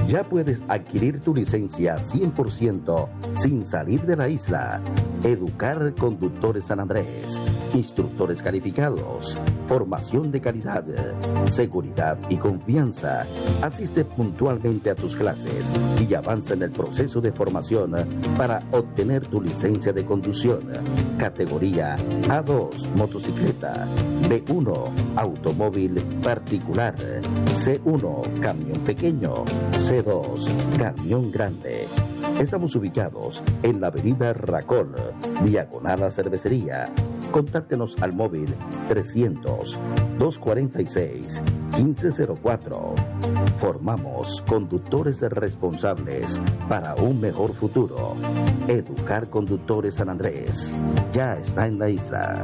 Ya puedes adquirir tu licencia 100% sin salir de la isla. Educar Conductores San Andrés. Instructores calificados. Formación de calidad. Seguridad y confianza. Asiste puntualmente a tus clases y avanza en el proceso de formación para obtener tu licencia de conducción. Categoría A2, motocicleta. B1, automóvil particular. C1, camión pequeño. C2, camión grande. Estamos ubicados en la avenida Racol, diagonal a Cervecería. Contáctenos al móvil 300-246-1504. Formamos conductores responsables para un mejor futuro. Educar Conductores San Andrés ya está en la isla.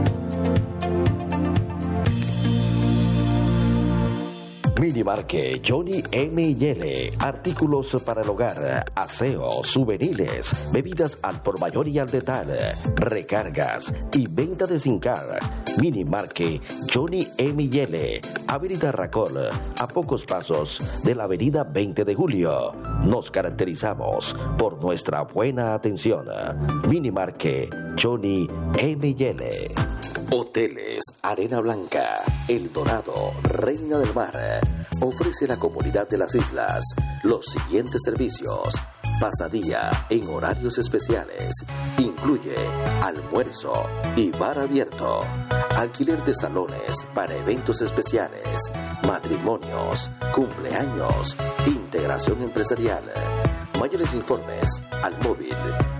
Minimarket Johnny M&L, artículos para el hogar, aseo, souvenirs, bebidas al por mayor y al detalle, recargas y venta de SIM-Card. Minimarket Johnny M&L, Avenida Racol, a pocos pasos de la Avenida 20 de Julio. Nos caracterizamos por nuestra buena atención. Minimarket Johnny M&L. Hoteles Arena Blanca, El Dorado, Reina del Mar. Ofrece a la comunidad de las islas los siguientes servicios. Pasadía en horarios especiales. Incluye almuerzo y bar abierto. Alquiler de salones para eventos especiales, matrimonios, cumpleaños, integración empresarial. Mayores informes al móvil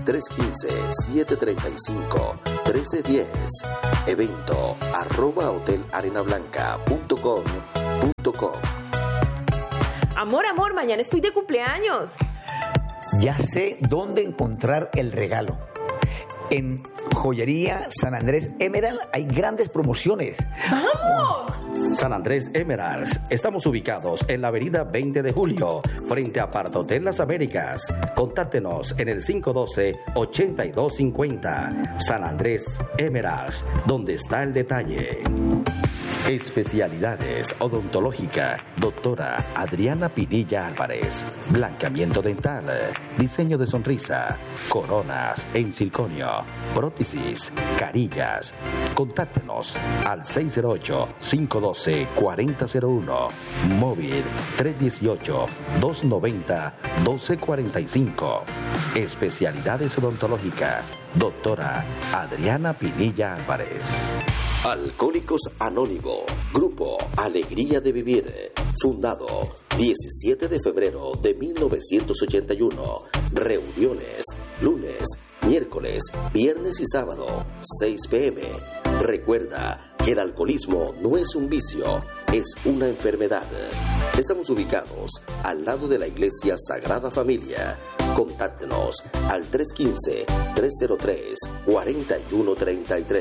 315-735-1310. Evento @hotelarenablanca.com.co. Amor, mañana estoy de cumpleaños. Ya sé dónde encontrar el regalo. En Joyería San Andrés Emerald hay grandes promociones. ¡Vamos! San Andrés Emeralds. Estamos ubicados en la avenida 20 de Julio, frente a Partotel Las Américas. Contáctenos en el 512-8250. San Andrés Emeralds, donde está el detalle. Especialidades odontológica, doctora Adriana Pinilla Álvarez. Blanqueamiento dental, diseño de sonrisa, coronas en circonio, prótesis, carillas. Contáctenos al 608-512-4001. Móvil 318-290-1245. Especialidades odontológica, doctora Adriana Pinilla Álvarez. Alcohólicos Anónimo, Grupo Alegría de Vivir, fundado 17 de febrero de 1981. Reuniones, lunes, miércoles, viernes y sábado, 6 p.m. Recuerda que el alcoholismo no es un vicio, es una enfermedad. Estamos ubicados al lado de la Iglesia Sagrada Familia. Contáctenos al 315-303-4133,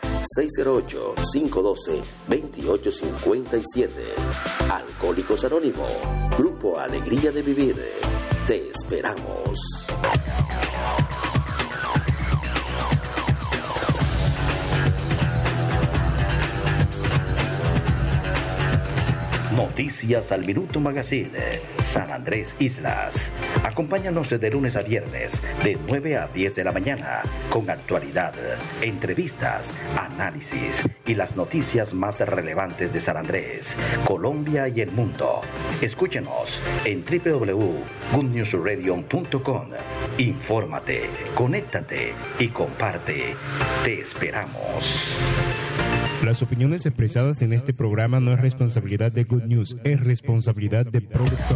608-512-2857. Alcohólicos Anónimo, Grupo Alegría de Vivir. Te esperamos. Noticias al Minuto Magazine, San Andrés Islas. Acompáñanos de lunes a viernes, de 9 a 10 de la mañana, con actualidad, entrevistas, análisis y las noticias más relevantes de San Andrés, Colombia y el mundo. Escúchenos en www.goodnewsradio.com. Infórmate, conéctate y comparte. Te esperamos. Las opiniones expresadas en este programa no es responsabilidad de Good News, es responsabilidad del productor.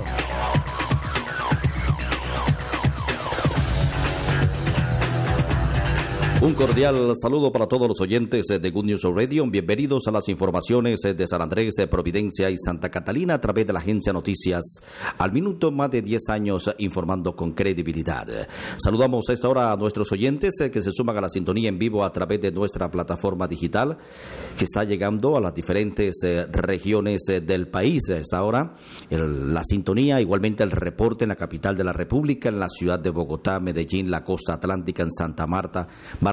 Un cordial saludo para todos los oyentes de Good News Radio. Bienvenidos a las informaciones de San Andrés, Providencia y Santa Catalina a través de la agencia Noticias al Minuto, más de 10 años informando con credibilidad. Saludamos a esta hora a nuestros oyentes que se suman a la sintonía en vivo a través de nuestra plataforma digital que está llegando a las diferentes regiones del país. A esta hora la sintonía, igualmente el reporte en la capital de la República, en la ciudad de Bogotá, Medellín, la costa atlántica, en Santa Marta,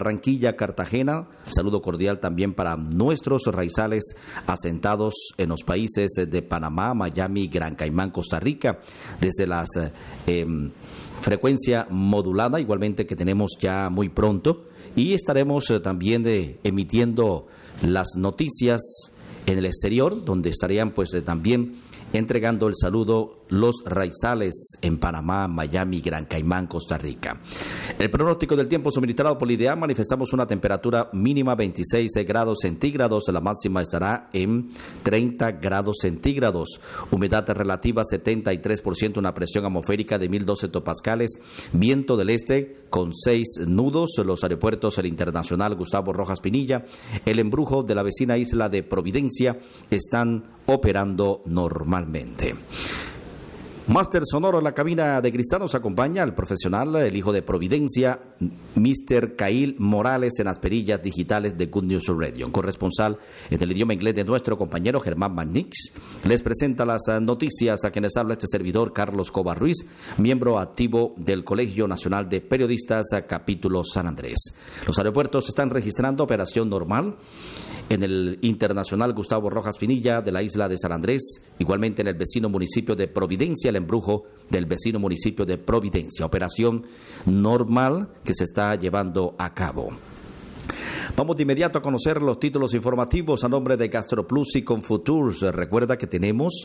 Barranquilla, Cartagena. Saludo cordial también para nuestros raizales asentados en los países de Panamá, Miami, Gran Caimán, Costa Rica, desde las frecuencia modulada, igualmente que tenemos ya muy pronto, y estaremos también emitiendo las noticias en el exterior, donde estarían pues también entregando el saludo los raizales en Panamá, Miami, Gran Caimán, Costa Rica. El pronóstico del tiempo suministrado por IDEA: manifestamos una temperatura mínima 26 grados centígrados, la máxima estará en 30 grados centígrados, humedad relativa 73%, una presión atmosférica de 1012 hectopascales, viento del este con 6 nudos, los aeropuertos el Internacional Gustavo Rojas Pinilla, el Embrujo de la vecina isla de Providencia están operando normalmente. Máster sonoro en la cabina de cristal nos acompaña el profesional, el hijo de Providencia, Mr. Cail Morales, en las perillas digitales de Good News Radio. Corresponsal en el idioma inglés de nuestro compañero Germán Magnix. Les presenta las noticias a quienes habla este servidor, Carlos Cobar Ruiz, miembro activo del Colegio Nacional de Periodistas, capítulo San Andrés. Los aeropuertos están registrando operación normal en el Internacional Gustavo Rojas Pinilla de la isla de San Andrés, igualmente en el vecino municipio de Providencia, el Embrujo del vecino municipio de Providencia. Operación normal que se está llevando a cabo. Vamos de inmediato a conocer los títulos informativos a nombre de GastroPlus y Confuturs. Recuerda que tenemos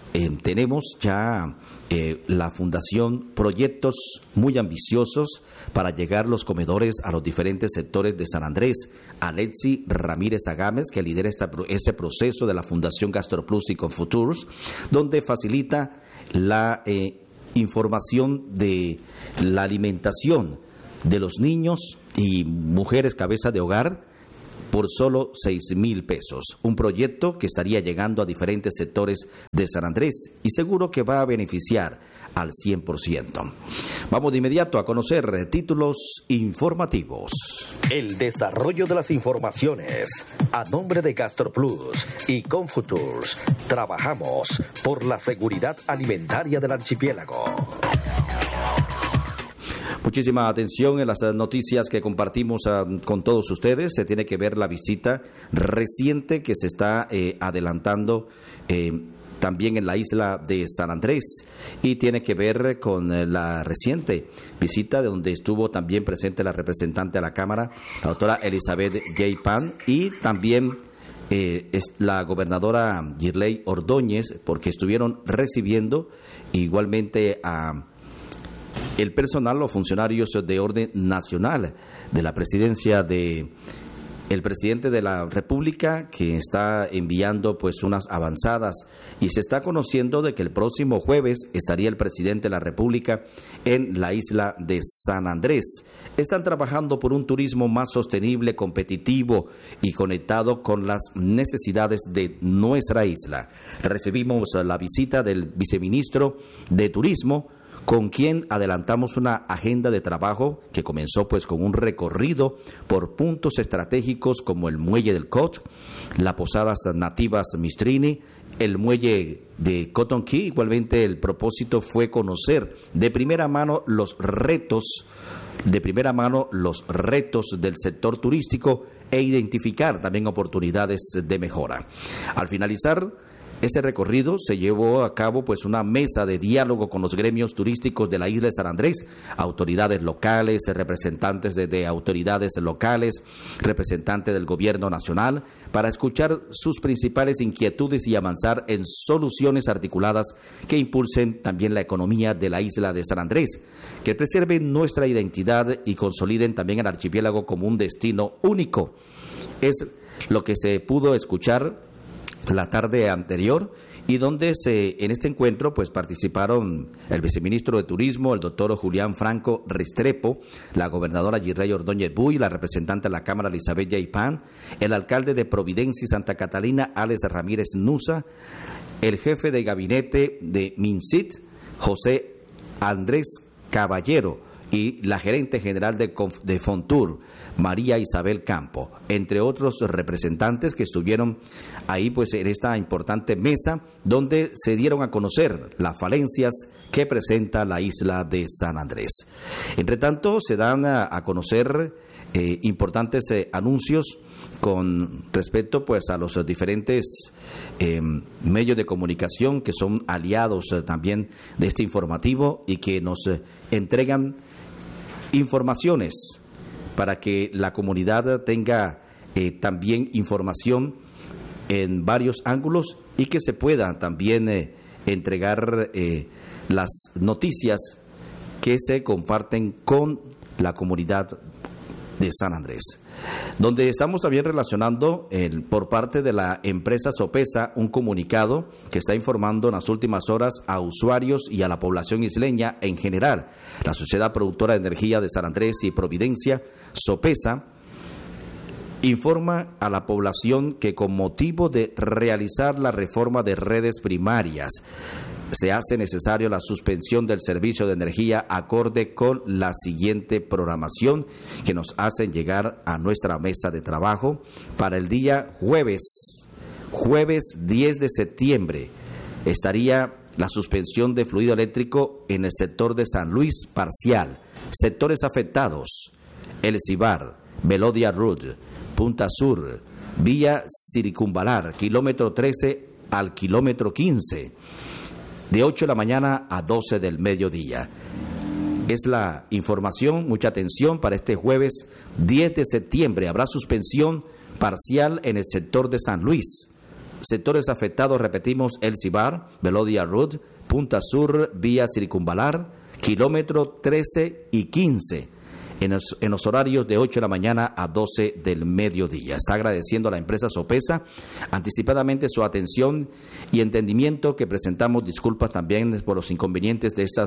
ya la Fundación proyectos muy ambiciosos para llegar los comedores a los diferentes sectores de San Andrés. Alexi Ramírez Agames, que lidera este proceso de la Fundación GastroPlus y Confuturs, donde facilita la información de la alimentación de los niños y mujeres cabeza de hogar por solo 6,000 pesos. Un proyecto que estaría llegando a diferentes sectores de San Andrés y seguro que va a beneficiar al 100%. Vamos de inmediato a conocer títulos informativos. El desarrollo de las informaciones a nombre de GastroPlus y Confuturs. Trabajamos por la seguridad alimentaria del archipiélago. Muchísima atención en las noticias que compartimos con todos ustedes. Se tiene que ver la visita reciente que se está adelantando también en la isla de San Andrés, y tiene que ver con la reciente visita de donde estuvo también presente la representante de la Cámara, la doctora Elizabeth J. Pan, y también es la gobernadora Girley Ordóñez, porque estuvieron recibiendo igualmente a el personal, los funcionarios de orden nacional de la presidencia de el presidente de la República, que está enviando pues unas avanzadas, y se está conociendo de que el próximo jueves estaría el presidente de la República en la isla de San Andrés. Están trabajando por un turismo más sostenible, competitivo y conectado con las necesidades de nuestra isla. Recibimos la visita del viceministro de Turismo, con quien adelantamos una agenda de trabajo que comenzó pues con un recorrido por puntos estratégicos como el muelle del Cot, las posadas nativas Mistrini, el muelle de Cotton Key. Igualmente el propósito fue conocer de primera mano los retos del sector turístico e identificar también oportunidades de mejora. Al finalizar ese recorrido se llevó a cabo pues una mesa de diálogo con los gremios turísticos de la isla de San Andrés, autoridades locales, representantes de autoridades locales, representantes del gobierno nacional, para escuchar sus principales inquietudes y avanzar en soluciones articuladas que impulsen también la economía de la isla de San Andrés, que preserven nuestra identidad y consoliden también el archipiélago como un destino único. Es lo que se pudo escuchar la tarde anterior, y donde en este encuentro pues participaron el viceministro de Turismo, el doctor Julián Franco Restrepo, la gobernadora Girley Ordóñez Buy, la representante de la Cámara Elizabeth J. Pan, el alcalde de Providencia y Santa Catalina, Alex Ramírez Nusa, el jefe de gabinete de MINCIT, José Andrés Caballero, y la gerente general de Fontur, María Isabel Campo, entre otros representantes que estuvieron ahí pues en esta importante mesa, donde se dieron a conocer las falencias que presenta la isla de San Andrés. Entre tanto, se dan a conocer importantes anuncios con respecto pues a los diferentes medios de comunicación que son aliados también de este informativo y que nos entregan informaciones para que la comunidad tenga también información en varios ángulos y que se pueda también entregar las noticias que se comparten con la comunidad de San Andrés, donde estamos también relacionando por parte de la empresa Sopesa un comunicado que está informando en las últimas horas a usuarios y a la población isleña en general. La Sociedad Productora de Energía de San Andrés y Providencia, Sopesa, informa a la población que con motivo de realizar la reforma de redes primarias se hace necesario la suspensión del servicio de energía acorde con la siguiente programación que nos hacen llegar a nuestra mesa de trabajo para el día jueves 10 de septiembre. Estaría la suspensión de fluido eléctrico en el sector de San Luis parcial. Sectores afectados: El Cibar, Melodia Road, Punta Sur, vía Circunvalar, kilómetro 13 al kilómetro 15, de 8 de la mañana a 12 del mediodía. Es la información, mucha atención para este jueves 10 de septiembre. Habrá suspensión parcial en el sector de San Luis. Sectores afectados, repetimos: El Cibar, Melodia Road, Punta Sur, vía Circunvalar, kilómetro 13 y 15. En los horarios de 8 de la mañana a 12 del mediodía. Está agradeciendo a la empresa Sopesa anticipadamente su atención y entendimiento, que presentamos disculpas también por los inconvenientes de estas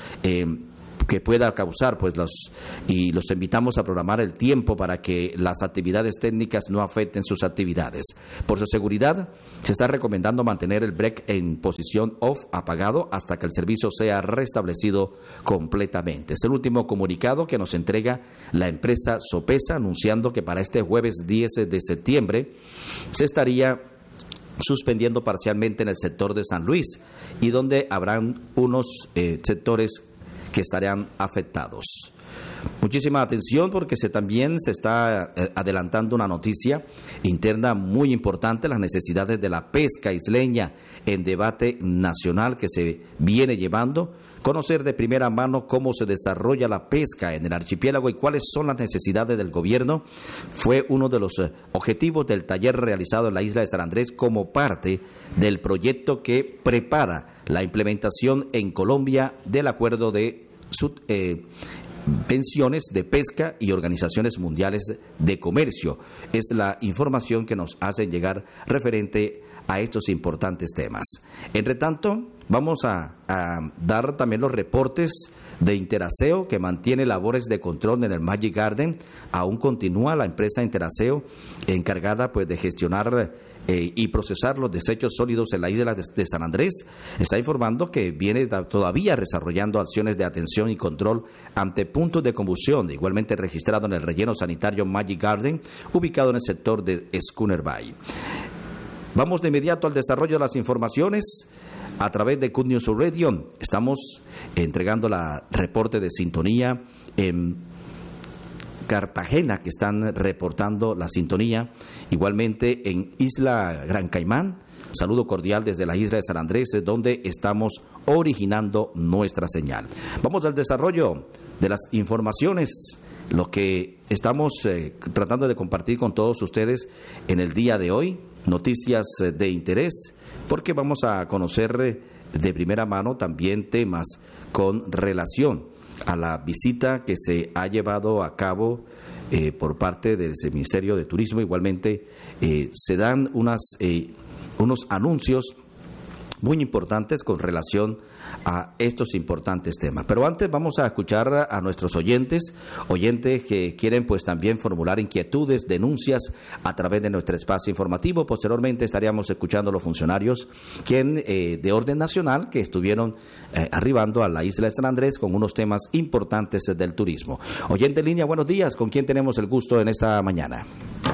que pueda causar, pues los invitamos a programar el tiempo para que las actividades técnicas no afecten sus actividades. Por su seguridad, se está recomendando mantener el break en posición off, apagado, hasta que el servicio sea restablecido completamente. Es el último comunicado que nos entrega la empresa Sopesa, anunciando que para este jueves 10 de septiembre se estaría suspendiendo parcialmente en el sector de San Luis, y donde habrán unos sectores que estarán afectados. Muchísima atención, porque también se está adelantando una noticia interna muy importante: las necesidades de la pesca isleña en debate nacional que se viene llevando. Conocer de primera mano cómo se desarrolla la pesca en el archipiélago y cuáles son las necesidades del gobierno fue uno de los objetivos del taller realizado en la isla de San Andrés como parte del proyecto que prepara la implementación en Colombia del acuerdo de pensiones de pesca y organizaciones mundiales de comercio. Es la información que nos hacen llegar referente a estos importantes temas. Entre tanto, vamos a dar también los reportes de Interaseo, que mantiene labores de control en el Magic Garden. Aún continúa la empresa Interaseo encargada pues de gestionar y procesar los desechos sólidos en la isla de San Andrés. Está informando que viene todavía desarrollando acciones de atención y control ante puntos de combustión, igualmente registrado en el relleno sanitario Magic Garden, ubicado en el sector de Schooner Bay. Vamos de inmediato al desarrollo de las informaciones a través de Good News Radio. Estamos entregando la reporte de sintonía en Cartagena, que están reportando la sintonía. Igualmente en Isla Gran Caimán, saludo cordial desde la isla de San Andrés, donde estamos originando nuestra señal. Vamos al desarrollo de las informaciones, lo que estamos tratando de compartir con todos ustedes en el día de hoy. Noticias de interés, porque vamos a conocer de primera mano también temas con relación a la visita que se ha llevado a cabo por parte del Ministerio de Turismo. Igualmente se dan unos anuncios muy importantes con relación a estos importantes temas. Pero antes vamos a escuchar a nuestros oyentes que quieren pues también formular inquietudes, denuncias a través de nuestro espacio informativo. Posteriormente estaríamos escuchando a los funcionarios de orden nacional que estuvieron arribando a la isla de San Andrés con unos temas importantes del turismo. Oyente en línea, buenos días. ¿Con quién tenemos el gusto en esta mañana?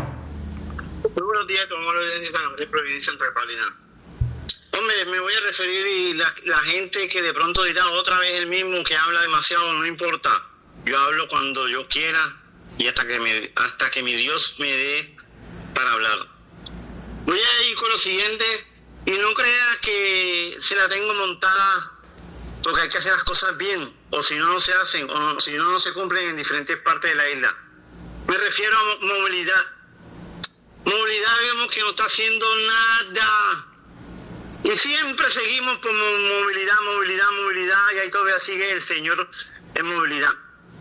Muy buenos días, con San Andrés, Providencia, Entre Palina. Hombre, me voy a referir, y la gente que de pronto dirá otra vez el mismo que habla demasiado, no importa. Yo hablo cuando yo quiera y hasta que mi Dios me dé para hablar. Voy a ir con lo siguiente, y no creas que se la tengo montada porque hay que hacer las cosas bien, o si no, no se hacen, o si no, no se cumplen en diferentes partes de la isla. Me refiero a movilidad. Movilidad vemos que no está haciendo nada. Y siempre seguimos por movilidad, y ahí todavía sigue el Señor en movilidad.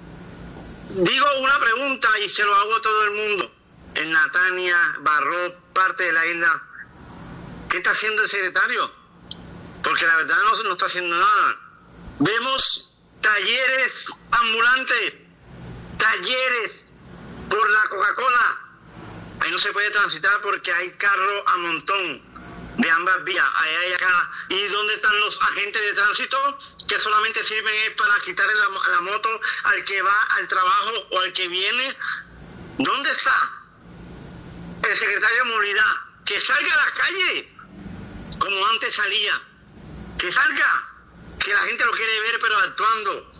Digo una pregunta y se lo hago a todo el mundo. En Natania, Barró, parte de la isla, ¿qué está haciendo el secretario? Porque la verdad no está haciendo nada. Vemos talleres ambulantes, talleres por la Coca-Cola. Ahí no se puede transitar porque hay carros a montón de ambas vías, allá y acá. ¿Y dónde están los agentes de tránsito que solamente sirven para quitarle la moto al que va al trabajo o al que viene? ¿Dónde está el secretario de Movilidad? Que salga a la calle como antes salía, que salga, que la gente lo quiere ver pero actuando.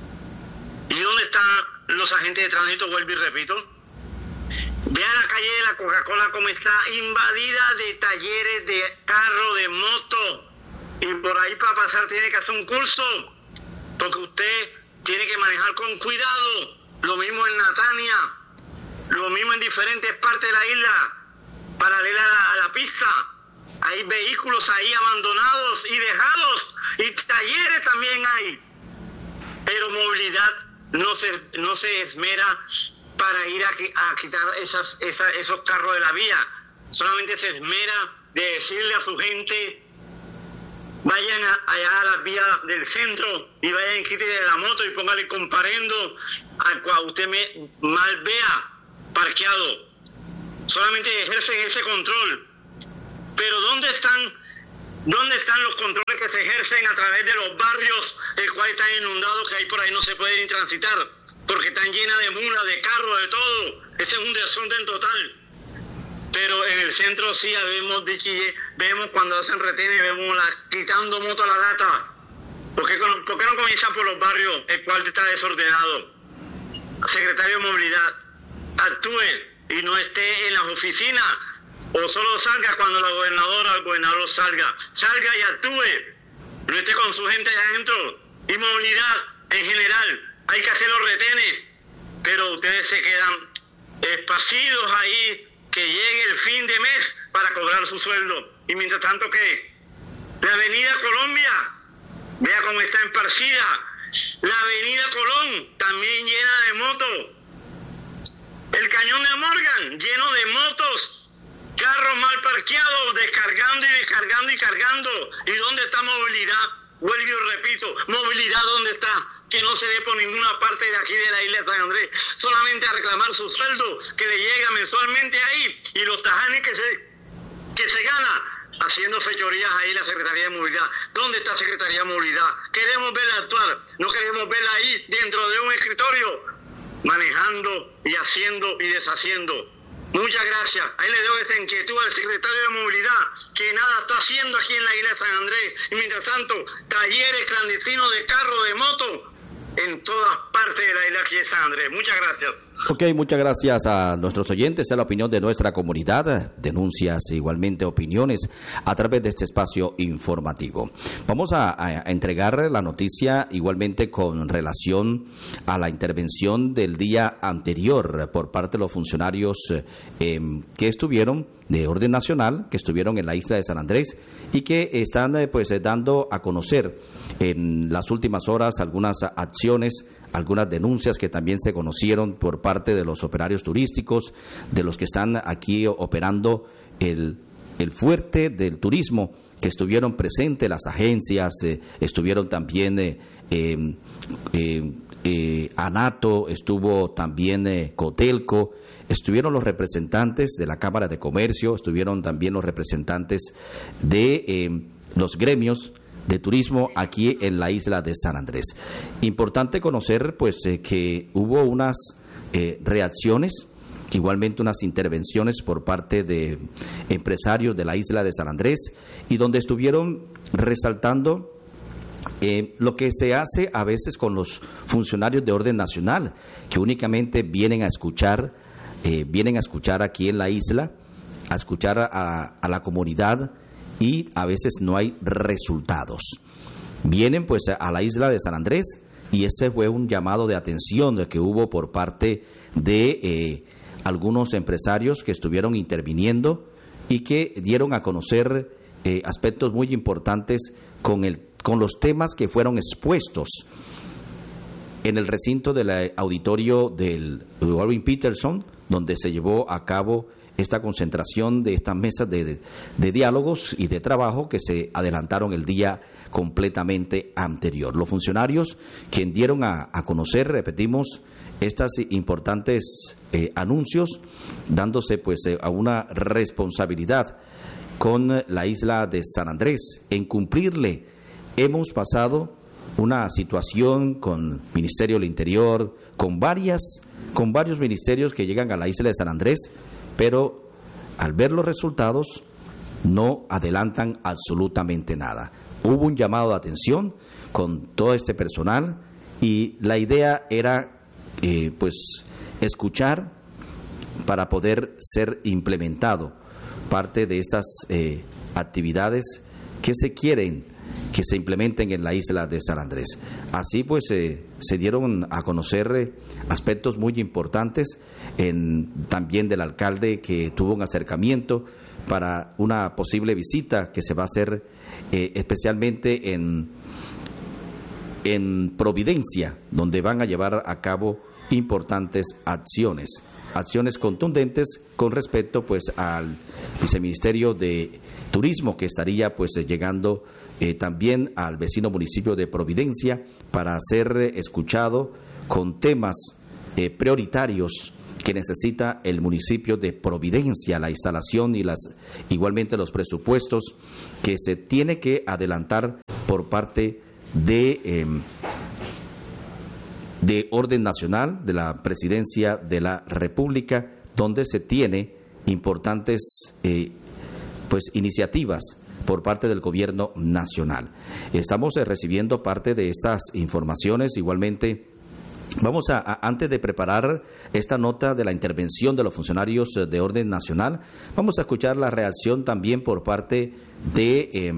¿Y dónde están los agentes de tránsito? Vuelvo y repito. Vean la calle de la Coca-Cola como está invadida de talleres de carro, de moto, y por ahí para pasar tiene que hacer un curso, porque usted tiene que manejar con cuidado. Lo mismo en Natania, lo mismo en diferentes partes de la isla, paralela a la pista. Hay vehículos ahí abandonados y dejados, y talleres también hay. Pero movilidad no se esmera para ir a quitar esos carros de la vía. Solamente se esmera de decirle a su gente: vayan allá a las vías del centro y vayan y quítenle la moto y póngale comparendo al cual usted mal vea parqueado. Solamente ejercen ese control. Pero ¿dónde están los controles que se ejercen a través de los barrios, el cual están inundados, que ahí por ahí no se puede ni transitar, porque están llenas de mulas, de carros, de todo? Ese es un desorden total. Pero en el centro sí vemos cuando hacen retenes, vemos quitando motos a la lata. ¿Por qué no comienzan por los barrios, el cual está desordenado? Secretario de Movilidad, actúe y no esté en las oficinas, o solo salga cuando la gobernadora o el gobernador salga y actúe, no esté con su gente allá adentro. Y movilidad en general, hay que hacer los retenes, pero ustedes se quedan esparcidos ahí, que llegue el fin de mes para cobrar su sueldo. Y mientras tanto, ¿qué? La avenida Colombia, vea cómo está esparcida. La avenida Colón, también llena de motos. El cañón de Morgan, lleno de motos, carros mal parqueados, descargando y descargando y cargando. ¿Y dónde está movilidad? Vuelvo y repito, ¿movilidad dónde está? Que no se dé por ninguna parte de aquí de la isla de San Andrés, solamente a reclamar su sueldo que le llega mensualmente ahí, y los tajanes que se gana haciendo fechorías ahí la Secretaría de Movilidad. ¿Dónde está Secretaría de Movilidad? Queremos verla actuar, no queremos verla ahí dentro de un escritorio manejando y haciendo y deshaciendo. Muchas gracias. Ahí le doy esta inquietud al secretario de Movilidad, que nada está haciendo aquí en la isla de San Andrés. Y mientras tanto, talleres clandestinos de carro, de moto, en todas partes de la isla aquí de San Andrés. Muchas gracias. Ok, muchas gracias a nuestros oyentes. Es la opinión de nuestra comunidad. Denuncias, igualmente opiniones, a través de este espacio informativo. Vamos a entregar la noticia igualmente con relación a la intervención del día anterior por parte de los funcionarios que estuvieron de orden nacional, que estuvieron en la isla de San Andrés y que están dando a conocer en las últimas horas algunas acciones, algunas denuncias que también se conocieron por parte de los operarios turísticos, de los que están aquí operando el fuerte del turismo, que estuvieron presentes las agencias, estuvieron también ANATO, estuvo también Cotelco, estuvieron los representantes de la Cámara de Comercio, estuvieron también los representantes de los gremios de turismo aquí en la isla de San Andrés. Importante conocer que hubo unas reacciones, igualmente unas intervenciones por parte de empresarios de la isla de San Andrés, y donde estuvieron resaltando lo que se hace a veces con los funcionarios de orden nacional, que únicamente vienen a escuchar aquí en la isla, a escuchar a la comunidad, y a veces no hay resultados. Vienen pues a la isla de San Andrés, y ese fue un llamado de atención que hubo por parte de algunos empresarios que estuvieron interviniendo y que dieron a conocer aspectos muy importantes con los temas que fueron expuestos en el recinto del auditorio del Warren Peterson, donde se llevó a cabo esta concentración de estas mesas de diálogos y de trabajo que se adelantaron el día completamente anterior. Los funcionarios que dieron a conocer, repetimos, estas importantes anuncios, dándose pues a una responsabilidad con la isla de San Andrés en cumplirle. Hemos pasado una situación con Ministerio del Interior, con varios ministerios que llegan a la isla de San Andrés, pero al ver los resultados no adelantan absolutamente nada. Hubo un llamado de atención con todo este personal y la idea era pues escuchar para poder ser implementado parte de estas actividades que se quieren que se implementen en la isla de San Andrés. Así pues se dieron a conocer aspectos muy importantes también del alcalde, que tuvo un acercamiento para una posible visita que se va a hacer especialmente en Providencia, donde van a llevar a cabo importantes acciones contundentes con respecto pues al viceministerio de Turismo, que estaría pues llegando también al vecino municipio de Providencia para ser escuchado con temas prioritarios que necesita el municipio de Providencia, la instalación y igualmente los presupuestos que se tiene que adelantar por parte de orden nacional, de la Presidencia de la República, donde se tiene importantes pues iniciativas por parte del gobierno nacional. Estamos recibiendo parte de estas informaciones. Igualmente, vamos antes de preparar esta nota de la intervención de los funcionarios de orden nacional, vamos a escuchar la reacción también por parte de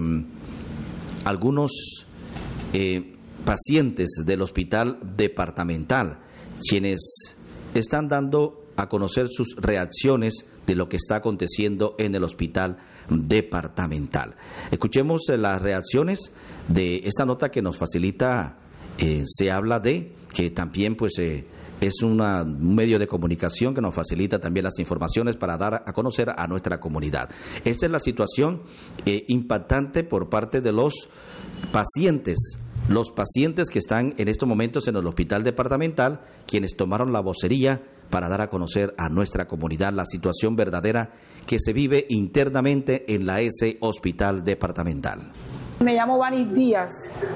algunos pacientes del hospital departamental, quienes están dando a conocer sus reacciones de lo que está aconteciendo en el hospital departamental. Escuchemos las reacciones de esta nota que nos facilita. Se habla de que también pues es un medio de comunicación que nos facilita también las informaciones para dar a conocer a nuestra comunidad. Esta es la situación impactante por parte de los pacientes que están en estos momentos en el hospital departamental, quienes tomaron la vocería para dar a conocer a nuestra comunidad la situación verdadera que se vive internamente en la S Hospital Departamental. Me llamo Vani Díaz,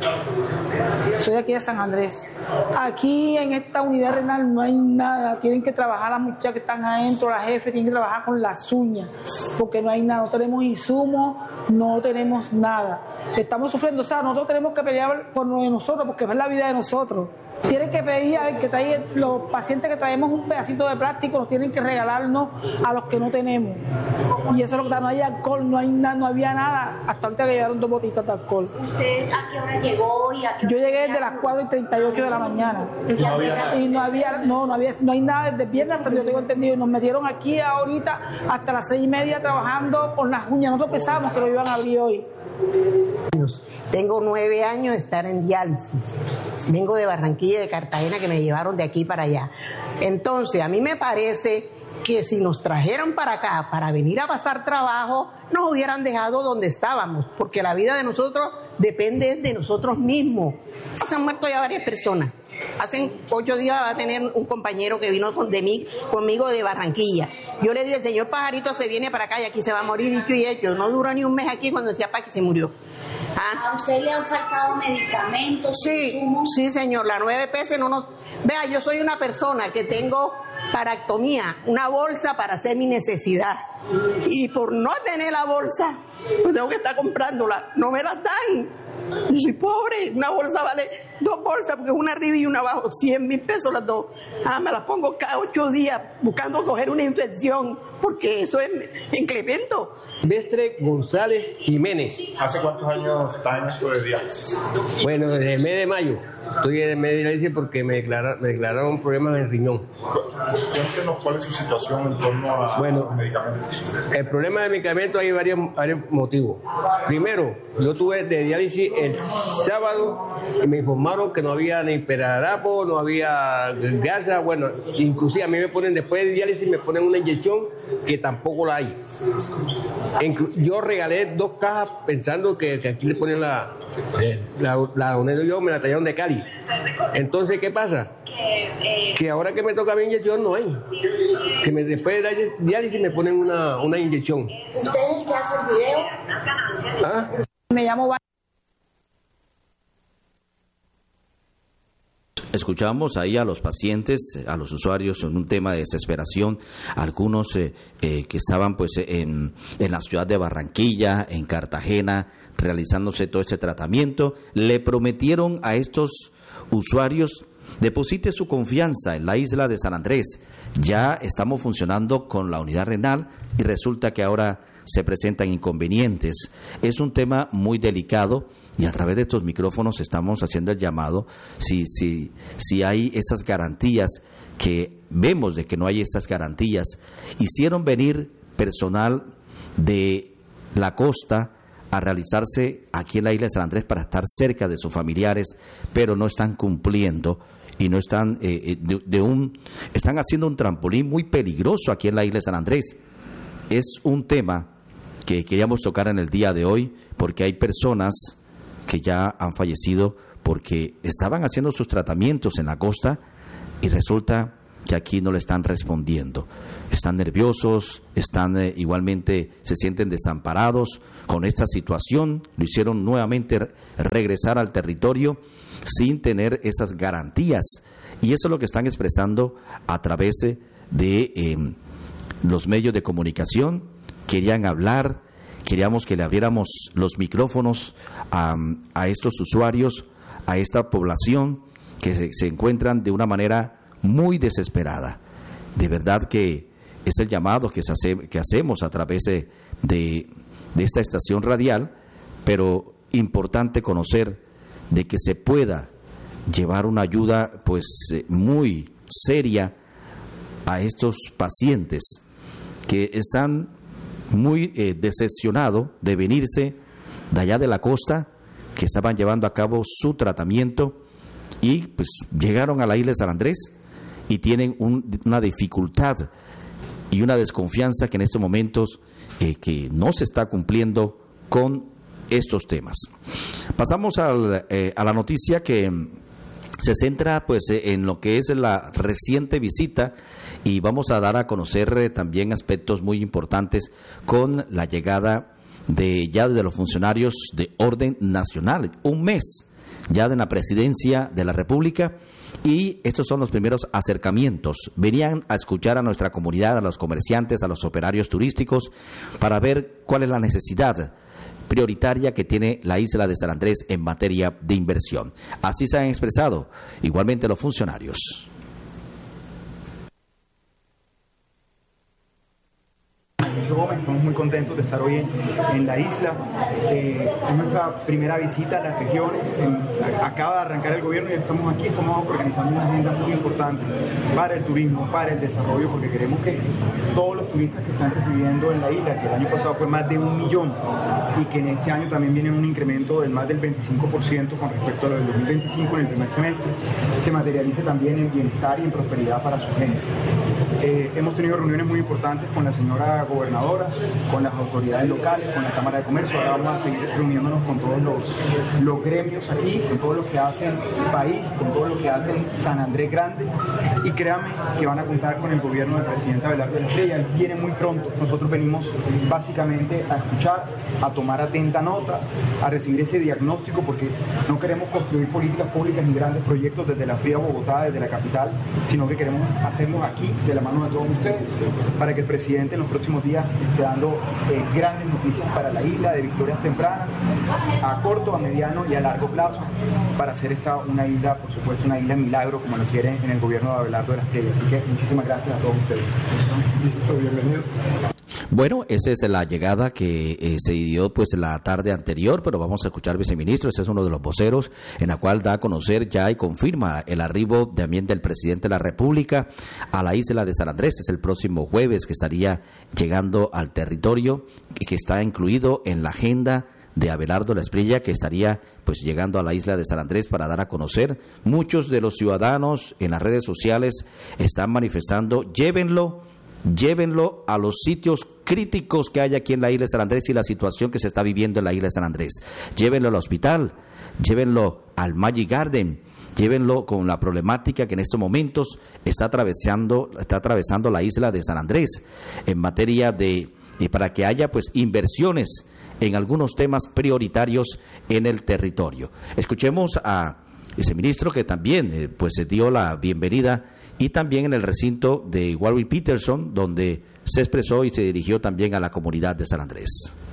soy aquí de San Andrés. Aquí en esta unidad renal no hay nada, tienen que trabajar las muchachas que están adentro, la jefe tienen que trabajar con las uñas, porque no hay nada, no tenemos insumos, no tenemos nada. Estamos sufriendo, o sea, nosotros tenemos que pelear por lo de nosotros, porque es la vida de nosotros. Tienen que pedir a ver que traigan los pacientes que traemos un pedacito de plástico, nos tienen que regalarnos a los que no tenemos. Y eso es lo que está, no hay alcohol, no hay nada, no había nada, hasta ahorita que llegaron 2 botellitas de alcohol. ¿Usted a qué hora llegó y a qué hora? Yo llegué desde las 4:38 de la mañana. Y no hay nada desde viernes, pero yo tengo entendido. Y nos metieron aquí ahorita hasta las 6:30 trabajando con las uñas. Nosotros pensábamos que lo iban a abrir hoy. Tengo 9 años de estar en diálisis. Vengo de Barranquilla y de Cartagena, que me llevaron de aquí para allá. Entonces, a mí me parece que si nos trajeron para acá para venir a pasar trabajo, nos hubieran dejado donde estábamos, porque la vida de nosotros depende de nosotros mismos. Se han muerto ya varias personas. Hace 8 días va a tener un compañero que vino conmigo de Barranquilla. Yo le dije, el señor Pajarito se viene para acá y aquí se va a morir, dicho y hecho. No duró ni un mes aquí cuando decía para que se murió. ¿A usted le han faltado medicamentos? Sí, señor, la 9PS no nos... Vea, yo soy una persona que tengo paractomía, una bolsa para hacer mi necesidad. Y por no tener la bolsa, pues tengo que estar comprándola. No me la dan. Yo soy pobre, una bolsa vale 2 bolsas, porque es una arriba y una abajo, 100.000 pesos las dos. Me las pongo cada 8 días buscando coger una infección, porque eso es incremento. Silvestre González Jiménez. ¿Hace cuántos años está en esto de diálisis? Bueno, desde el mes de mayo. Estoy en el mes de diálisis porque me declararon problemas en el riñón. Cuéntenos cuál es su situación en torno a los medicamentos. El problema de medicamentos hay varios motivos. Primero, yo tuve de diálisis el sábado y me informaron que no había ni perarapo, no había gasa. Bueno, inclusive a mí me ponen, después de diálisis, me ponen una inyección que tampoco la hay. Yo regalé 2 cajas pensando que aquí le ponen la yo me la trajeron de Cali. Entonces, ¿qué pasa? Que ahora que me toca mi inyección no hay. Que después de diálisis me ponen una inyección. ¿Usted es el que hace el video? ¿Ah? Me llamo... Escuchamos ahí a los pacientes, a los usuarios en un tema de desesperación, algunos que estaban pues en la ciudad de Barranquilla, en Cartagena, realizándose todo este tratamiento. Le prometieron a estos usuarios: deposite su confianza en la isla de San Andrés. Ya estamos funcionando con la unidad renal y resulta que ahora se presentan inconvenientes. Es un tema muy delicado. Y a través de estos micrófonos estamos haciendo el llamado, si hay esas garantías, que vemos de que no hay esas garantías. Hicieron venir personal de la costa a realizarse aquí en la isla de San Andrés para estar cerca de sus familiares, pero no están cumpliendo y no están están haciendo un trampolín muy peligroso aquí en la isla de San Andrés. Es un tema que queríamos tocar en el día de hoy, porque hay personas que ya han fallecido porque estaban haciendo sus tratamientos en la costa y resulta que aquí no le están respondiendo. Están nerviosos, igualmente se sienten desamparados con esta situación. Lo hicieron nuevamente regresar al territorio sin tener esas garantías. Y eso es lo que están expresando a través de los medios de comunicación. Querían hablar. Queríamos que le abriéramos los micrófonos a estos usuarios, a esta población que se encuentran de una manera muy desesperada. De verdad que es el llamado que hacemos a través de esta estación radial, pero importante conocer de que se pueda llevar una ayuda pues muy seria a estos pacientes que están muy decepcionado de venirse de allá de la costa, que estaban llevando a cabo su tratamiento y pues llegaron a la isla de San Andrés y tienen una dificultad y una desconfianza que en estos momentos que no se está cumpliendo con estos temas. Pasamos a la noticia que se centra pues en lo que es la reciente visita, y vamos a dar a conocer también aspectos muy importantes con la llegada de los funcionarios de orden nacional, un mes ya de la presidencia de la República, y estos son los primeros acercamientos. Venían a escuchar a nuestra comunidad, a los comerciantes, a los operarios turísticos, para ver cuál es la necesidad prioritaria que tiene la isla de San Andrés en materia de inversión. Así se han expresado igualmente los funcionarios. Estamos muy contentos de estar hoy en la isla. Es nuestra primera visita a las regiones. Acaba de arrancar el gobierno y estamos aquí. Estamos organizando una agenda muy importante para el turismo, para el desarrollo, porque queremos que todos los turistas que están recibiendo en la isla, que el año pasado fue más de 1 millón y que en este año también viene un incremento del más del 25% con respecto a lo del 2025 en el primer semestre, se materialice también en bienestar y en prosperidad para su gente. Hemos tenido reuniones muy importantes con la señora gobernadora, con las autoridades locales, con la Cámara de Comercio. Ahora vamos a seguir reuniéndonos con todos los gremios aquí, con todos los que hacen país, con todos los que hacen San Andrés Grande, y créanme que van a contar con el gobierno del presidente Abelardo de la Espriella. Él viene muy pronto. Nosotros venimos básicamente a escuchar, a tomar atenta nota, a recibir ese diagnóstico, porque no queremos construir políticas públicas ni grandes proyectos desde la fría Bogotá, desde la capital, sino que queremos hacerlos aquí de la mano de todos ustedes, para que el presidente en los próximos días esté dando grandes noticias para la isla, de victorias tempranas, a corto, a mediano y a largo plazo, para hacer esta una isla, por supuesto, una isla milagro, como lo quieren en el gobierno de Abelardo de la Espriella. Así que muchísimas gracias a todos ustedes. Listo, bienvenido. Bueno, esa es la llegada que se dio pues la tarde anterior, pero vamos a escuchar al viceministro. Ese es uno de los voceros en la cual da a conocer ya y confirma el arribo también del presidente de la República a la isla de San Andrés. Es el próximo jueves que estaría llegando al territorio, que está incluido en la agenda de Abelardo de la Espriella, que estaría pues llegando a la isla de San Andrés para dar a conocer. Muchos de los ciudadanos en las redes sociales están manifestando, llévenlo a los sitios críticos que hay aquí en la isla de San Andrés y la situación que se está viviendo en la isla de San Andrés. Llévenlo al hospital, llévenlo al Magic Garden, llévenlo con la problemática que en estos momentos está atravesando la isla de San Andrés en materia de para que haya pues inversiones en algunos temas prioritarios en el territorio. Escuchemos a ese ministro que también pues se dio la bienvenida, y también en el recinto de Warwick Peterson, donde se expresó y se dirigió también a la comunidad de San Andrés.